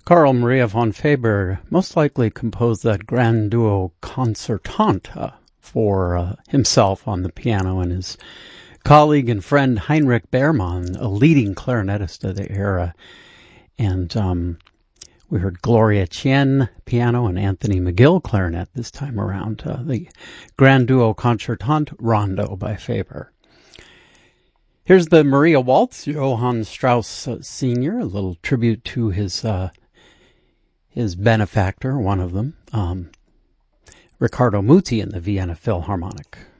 Carl Maria von Weber most likely composed that grand duo concertante for himself on the piano, and his colleague and friend Heinrich Beermann, a leading clarinetist of the era. And we heard Gloria Chien piano and Anthony McGill clarinet this time around. The grand duo concertante Rondo by Weber. Here's the Maria Waltz, Johann Strauss Sr., a little tribute to his benefactor, one of them, Riccardo Muti in the Vienna Philharmonic.